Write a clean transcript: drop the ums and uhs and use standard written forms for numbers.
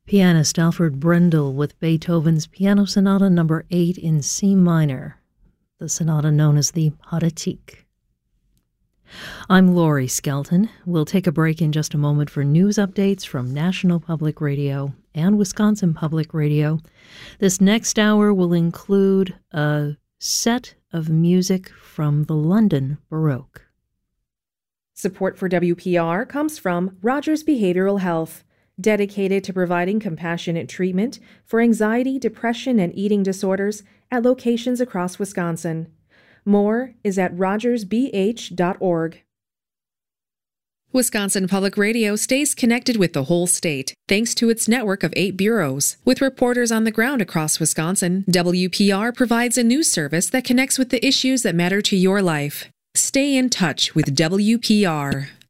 Pianist Alfred Brendel with Beethoven's Piano Sonata No. 8 in C minor, the sonata known as the Pathetique. I'm Laurie Skelton. We'll take a break in just a moment for news updates from National Public Radio and Wisconsin Public Radio. This next hour will include a set of music from the London Baroque. Support for WPR comes from Rogers Behavioral Health, dedicated to providing compassionate treatment for anxiety, depression, and eating disorders at locations across Wisconsin. More is at rogersbh.org. Wisconsin Public Radio stays connected with the whole state, thanks to its network of 8 bureaus. With reporters on the ground across Wisconsin, WPR provides a news service that connects with the issues that matter to your life. Stay in touch with WPR.